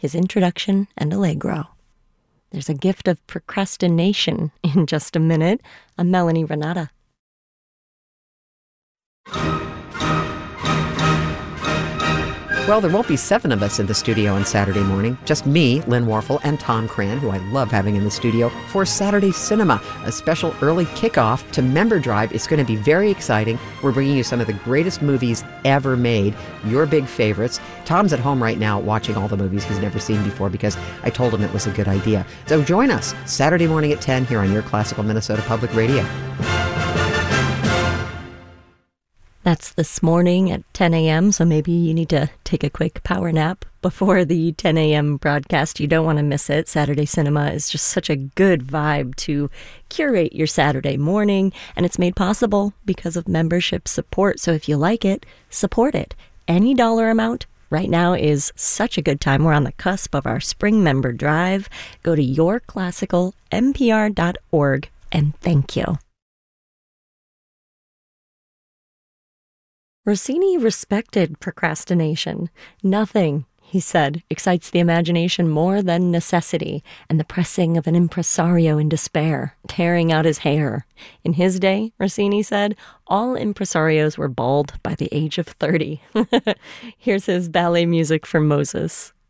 his introduction and allegro. There's a gift of procrastination in just a minute. I'm Melanie Renata. Well, there won't be 7 of us in the studio on Saturday morning. Just me, Lynn Warfel, and Tom Cran, who I love having in the studio, for Saturday Cinema, a special early kickoff to Member Drive. It's going to be very exciting. We're bringing you some of the greatest movies ever made, your big favorites. Tom's at home right now watching all the movies he's never seen before because I told him it was a good idea. So join us Saturday morning at 10 here on your Classical Minnesota Public Radio. That's this morning at 10 a.m., so maybe you need to take a quick power nap before the 10 a.m. broadcast. You don't want to miss it. Saturday Cinema is just such a good vibe to curate your Saturday morning, and it's made possible because of membership support. So if you like it, support it. Any dollar amount right now is such a good time. We're on the cusp of our spring member drive. Go to yourclassicalnpr.org, and thank you. Rossini respected procrastination. Nothing, he said, excites the imagination more than necessity and the pressing of an impresario in despair, tearing out his hair. In his day, Rossini said, all impresarios were bald by the age of 30. Here's his ballet music for Moses.